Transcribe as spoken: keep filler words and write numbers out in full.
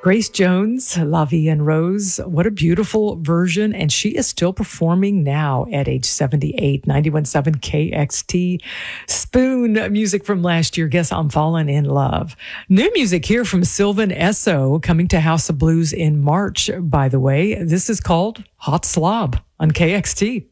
Grace Jones, La Vie en Rose, what a beautiful version. And she is still performing now at age seventy-eight, ninety-one point seven K X T. Spoon music from last year, Guess I'm Falling in Love. New music here from Sylvan Esso, coming to House of Blues in March, by the way. This is called Hot Slob on K X T.